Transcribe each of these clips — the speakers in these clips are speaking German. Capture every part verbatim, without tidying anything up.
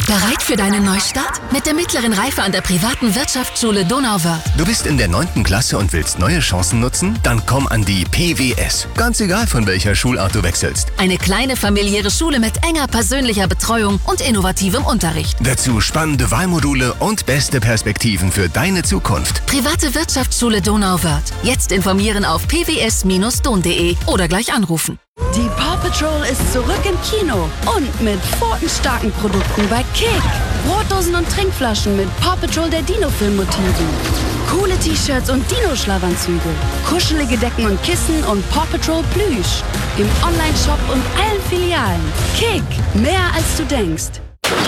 Bereit für deinen Neustart? Mit der mittleren Reife an der privaten Wirtschaftsschule Donauwörth. Du bist in der neunten Klasse und willst neue Chancen nutzen? Dann komm an die P W S. Ganz egal, von welcher Schulart du wechselst. Eine kleine familiäre Schule mit enger persönlicher Betreuung und innovativem Unterricht. Dazu spannende Wahlmodule und beste Perspektiven für deine Zukunft. Private Wirtschaftsschule Donauwörth. Jetzt informieren auf p w s Bindestrich don punkt de oder gleich anrufen. Die Paw Patrol ist zurück im Kino und mit pfotenstarken Produkten bei Kick. Brotdosen und Trinkflaschen mit Paw Patrol der Dino-Film-Motiven. Coole T-Shirts und Dino-Schlafanzüge. Kuschelige Decken und Kissen und Paw Patrol Plüsch. Im Online-Shop und allen Filialen. Kick, mehr als du denkst.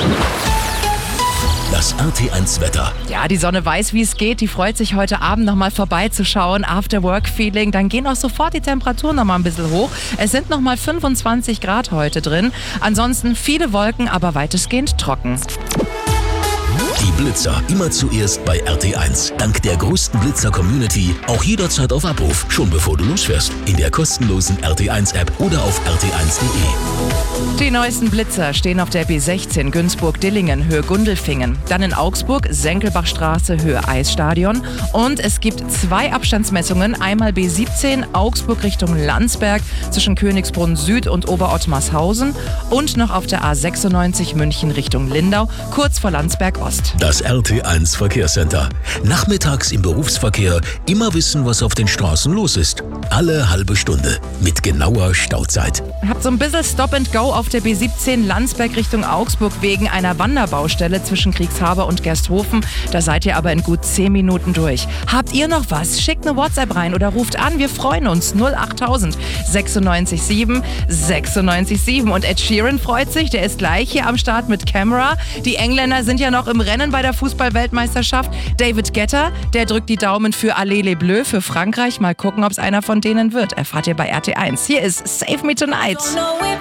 Das R T eins Wetter. Ja, die Sonne weiß, wie es geht. Die freut sich heute Abend nochmal vorbeizuschauen. After-Work-Feeling. Dann gehen auch sofort die Temperaturen nochmal ein bisschen hoch. Es sind nochmal fünfundzwanzig Grad heute drin. Ansonsten viele Wolken, aber weitestgehend trocken. Die Blitzer immer zuerst bei R T eins. Dank der größten Blitzer-Community auch jederzeit auf Abruf. Schon bevor du losfährst. In der kostenlosen R T eins App oder auf r t eins punkt de. Die neuesten Blitzer stehen auf der B sechzehn Günzburg-Dillingen, Höhe Gundelfingen. Dann in Augsburg, Senckelbachstraße, Höhe Eisstadion. Und es gibt zwei Abstandsmessungen. Einmal B siebzehn, Augsburg Richtung Landsberg zwischen Königsbrunn Süd und Oberottmarshausen. Und noch auf der A sechsundneunzig München Richtung Lindau, kurz vor Landsberg Ost. Das R T eins Verkehrscenter. Nachmittags im Berufsverkehr immer wissen, was auf den Straßen los ist. Alle halbe Stunde mit genauer Stauzeit. Habt so ein bisschen Stop and Go auf der B siebzehn Landsberg Richtung Augsburg wegen einer Wanderbaustelle zwischen Kriegshaber und Gersthofen. Da seid ihr aber in gut zehn Minuten durch. Habt ihr noch was? Schickt eine WhatsApp rein oder ruft an. Wir freuen uns. null achttausend sechsundneunzig sieben sechsundneunzig sieben. Und Ed Sheeran freut sich. Der ist gleich hier am Start mit Camera. Die Engländer sind ja noch im Rennen bei der Fußball-Weltmeisterschaft. David Guetta, der drückt die Daumen für Allez les Bleus für Frankreich. Mal gucken, ob es einer von denen wird. Erfahrt ihr bei R T eins. Hier ist Save Me Tonight.